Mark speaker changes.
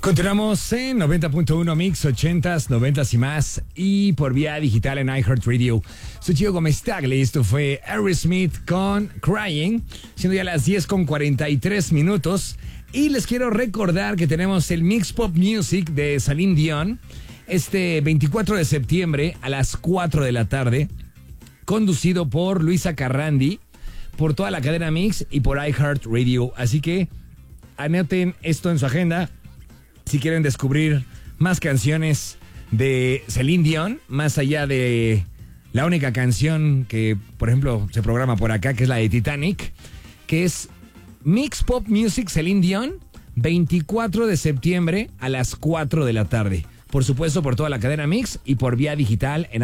Speaker 1: Continuamos en 90.1 Mix, 80s, 90s y más, y por vía digital en iHeartRadio. Soy Gio Gómez Tagle, esto fue Aerosmith con Crying, siendo ya las 10:43. Y les quiero recordar que tenemos el Mix Pop Music de Celine Dion este 24 de septiembre a las 4 de la tarde, conducido por Luisa Carrandi, por toda la cadena Mix y por iHeartRadio. Así que anoten esto en su agenda. Si quieren descubrir más canciones de Celine Dion, más allá de la única canción que, por ejemplo, se programa por acá, que es la de Titanic, que es Mix Pop Music Celine Dion, 24 de septiembre a las 4 de la tarde. Por supuesto, por toda la cadena Mix y por vía digital en